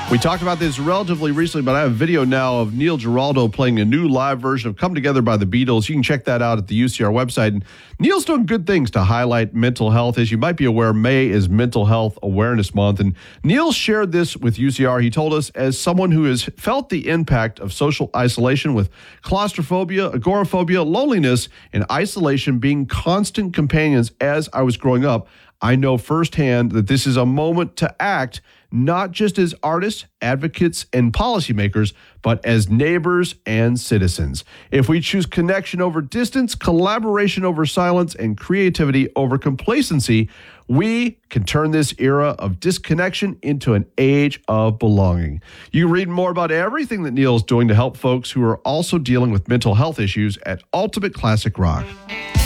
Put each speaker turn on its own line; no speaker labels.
We talked about this relatively recently, but I have a video now of Neil Giraldo playing a new live version of Come Together by the Beatles. You can check that out at the UCR website. And Neil's doing good things to highlight mental health. As you might be aware, May is Mental Health Awareness Month. And Neil shared this with UCR. He told us, as someone who has felt the impact of social isolation with claustrophobia, agoraphobia, loneliness, and isolation being constant companions as I was growing up, I know firsthand that this is a moment to act, not just as artists, advocates, and policymakers, but as neighbors and citizens. If we choose connection over distance, collaboration over silence, and creativity over complacency, we can turn this era of disconnection into an age of belonging. You can read more about everything that Neil is doing to help folks who are also dealing with mental health issues at Ultimate Classic Rock.